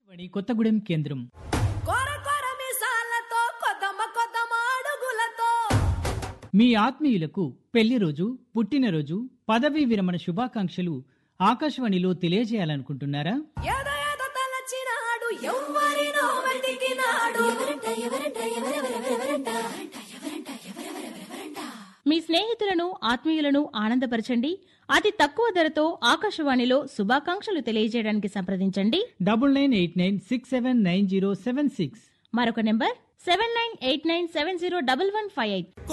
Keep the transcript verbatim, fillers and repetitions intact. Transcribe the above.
వడి కొత్తగూడెం కేంద్రం. కొర కొర మిసాలతో కొద్దమ కొద్దమ అడుగులతో మీ ఆత్మీయులకు పెళ్లి రోజు, పుట్టినరోజు, పదవీ విరమణ శుభాకాంక్షలు ఆకాశవాణిలో తెలియజేయాలనుకుంటున్నారా? ఏదో ఏదో తలచినాడు ఎవ్వరినో వెతికినాడు. మీ స్నేహితులను, ఆత్మీయులను ఆనందపరచండి. అతి తక్కువ ధరతో ఆకాశవాణిలో శుభాకాంక్షలు తెలియజేయడానికి సంప్రదించండి. Double nine eight nine six seven nine zero seven six. మరొక number seven nine eight nine seven zero double one five eight.